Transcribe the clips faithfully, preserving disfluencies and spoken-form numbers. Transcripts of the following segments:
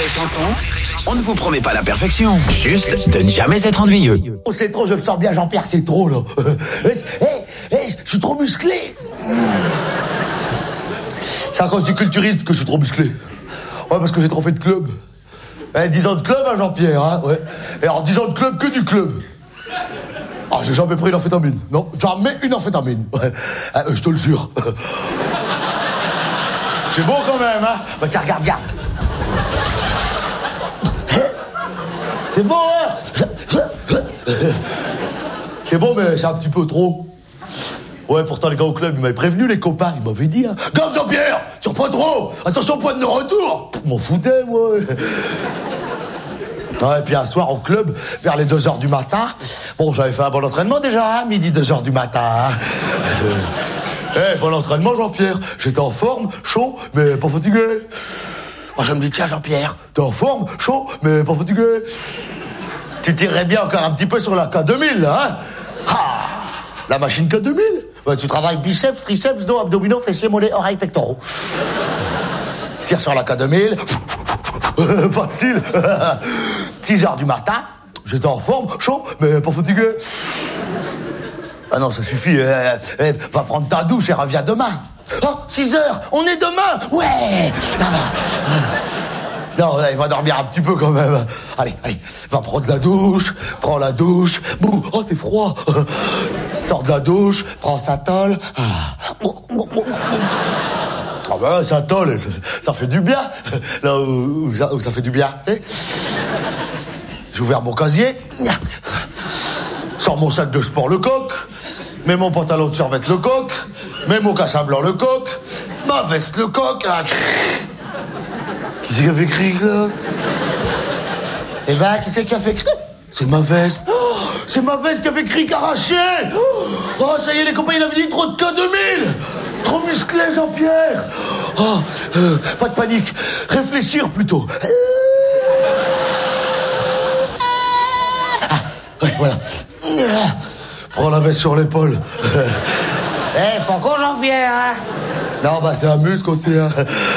et Chanson, on ne vous promet pas la perfection, juste de ne jamais être ennuyeux. Oh, c'est trop, je le sens bien, Jean-Pierre, c'est trop, là. Hé, hé, je suis trop musclé. C'est à cause du culturiste que je suis trop musclé. Ouais, parce que j'ai trop fait de club. Eh, dix ans de club, hein, Jean-Pierre, hein, ouais. Et alors, dix ans de club, que du club. Ah, j'ai jamais pris une amphétamine. Non, jamais une amphétamine. Ouais. Ah, euh, je te le jure. C'est beau quand même, hein. Bah tiens, regarde, regarde. C'est beau, hein. C'est beau, mais c'est un petit peu trop. Ouais, pourtant, les gars au club, ils m'avaient prévenu, les copains. Ils m'avaient dit, hein. Gaffe, Jean-Pierre, tire pas trop. Attention, point de retour. M'en foutais, moi. Ouais, et puis un soir au club, vers les deux heures du matin. Bon, j'avais fait un bon entraînement déjà, hein, midi deux heures du matin. Hein. Eh, hey, bon entraînement, Jean-Pierre. J'étais en forme, chaud, mais pas fatigué. Moi, je me dis, tiens, Jean-Pierre, t'es en forme, chaud, mais pas fatigué. Tu tirerais bien encore un petit peu sur la K deux mille, hein. Ah, la machine K deux mille. Ouais, tu travailles biceps, triceps, dos, abdominaux, fessiers, mollets, oreilles, pectoraux. Tire sur la K deux mille. Facile. six heures du matin, j'étais en forme, chaud, mais pas fatigué. Ah non, ça suffit. Euh, euh, va prendre ta douche et reviens demain. Oh, six heures, on est demain. Ouais. Non, non, il va dormir un petit peu quand même. Allez, allez, va prendre la douche, prends la douche. Bouh, oh, t'es froid. Sors de la douche, prends sa tôle. Ah, ah ben, sa tôle, ça, ça fait du bien. Là où, où, ça, où ça fait du bien, tu sais. J'ai ouvert mon casier. Sors mon sac de sport, le coq. Mets mon pantalon de survette, le coq. Mets mon cassin blanc, le coq. Ma veste, le coq. Qui c'est qui a fait crier, là? Eh ben, qui c'est qui a fait crier? C'est ma veste. Oh, c'est ma veste qui a fait crier arraché. Oh, ça y est, les copains, il avait dit trop de K deux mille. Trop musclé, Jean-Pierre. Oh, euh, pas de panique. Réfléchir, plutôt. Ah, ouais, voilà. Prends la veste sur l'épaule. Eh, hey, pas con, Jean-Pierre, hein? Non, bah, c'est un muscle aussi, hein.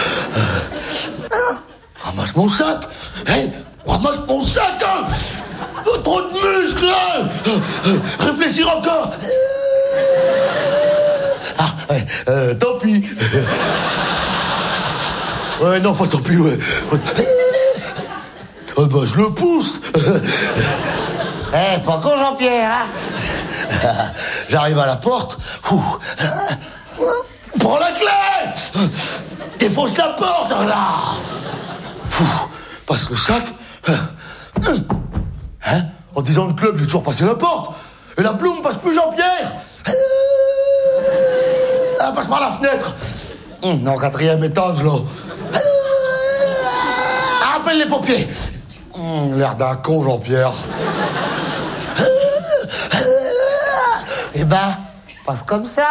Ramasse mon sac. Hé, hey, ramasse mon sac, hein. Oh, trop de muscles, hein. Réfléchir encore. Ah, ouais, euh, tant pis. Ouais, non, pas tant pis, ouais. Oh, bah, je le pousse. Eh, hey, pas con, Jean-Pierre, hein? J'arrive à la porte. Ouh. Prends la clé. Défonce la porte, là. Ouh. Passe le sac. Hein? En disant le club, j'ai toujours passé la porte. Et la plume passe plus, Jean-Pierre. Elle passe par la fenêtre. Hum, non, quatrième étage, là. Appelle les pompiers. Hum, l'air d'un con, Jean-Pierre. Eh ben, passe comme ça.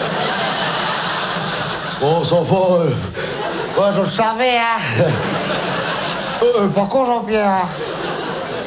Oh, ça va. Euh... Ouais, je le savais, hein. euh, Pas con, Jean-Pierre.